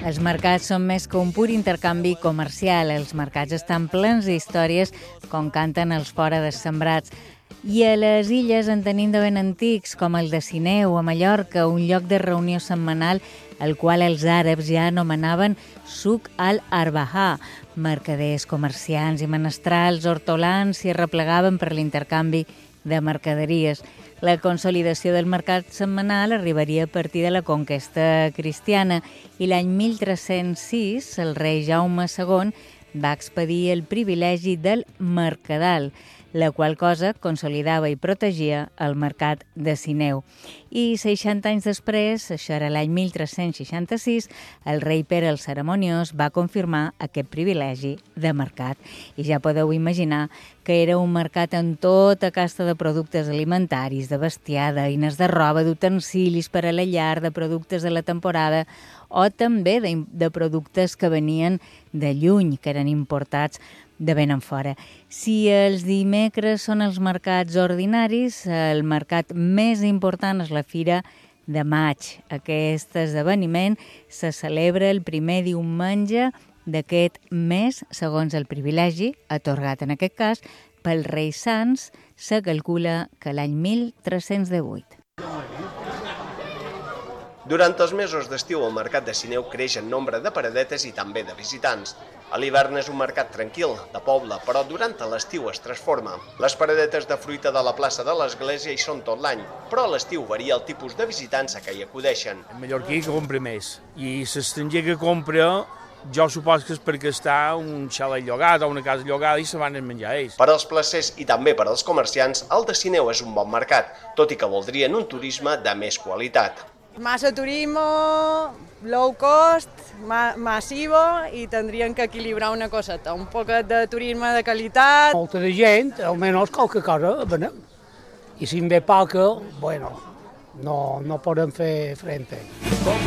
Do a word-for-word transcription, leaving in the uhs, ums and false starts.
Els mercats són més que un pur intercanvi comercial. Els mercats estan plens d'històries, com canten els fora dessembrats. I a les illes en tenim de ben antics, com el de Sineu, a Mallorca, un lloc de reunió setmanal el qual els àrabs ja anomenaven Suc al-Arbahà. Mercaders, comerciants i menestrals hortolans s'hi arreplegaven per l'intercanvi de mercaderies. La consolidació del mercat setmanal arribaria a partir de la conquesta cristiana i l'any mil tres-cents sis el rei Jaume segon va expedir el privilegi del mercadal, la qual cosa consolidava i protegia el mercat de Sineu. I seixanta anys després, això era l'any mil tres-cents seixanta-sis, el rei Pere el Cerimoniós va confirmar aquest privilegi de mercat. I ja podeu imaginar que era un mercat amb tota casta de productes alimentaris, de bestiar, d'eines de roba, d'utensilis per a la llar, de productes de la temporada o també de, de productes que venien de lluny, que eren importats de ben en fora. Si els dimecres són els mercats ordinaris, el mercat més important és la Fira de Maig. Aquest esdeveniment se celebra el primer diumenge d'aquest mes, segons el privilegi atorgat en aquest cas pel rei Sants, se calcula que l'any mil tres-cents divuit. Durant els mesos d'estiu el mercat de Sineu creix en nombre de paradetes i també de visitants. A l'hivern és un mercat tranquil, de poble, però durant l'estiu es transforma. Les paradetes de fruita de la plaça de l'Església hi són tot l'any, però a l'estiu varia el tipus de visitants a què hi acudeixen. El mallorquí que compra més, i l'estranger que compra, jo suposo que és perquè està un xalet llogat o una casa llogada i se van a menjar ells. Per als placers i també per als comerciants, el de Sineu és un bon mercat, tot i que voldrien un turisme de més qualitat. Massa turismo, low cost, ma massivo i tindrien que equilibrar una coseta, un poc de turisme de qualitat. Molta de gent, almenys qualque cosa venem. I si en ve poca, bueno, no, no poden fer frente.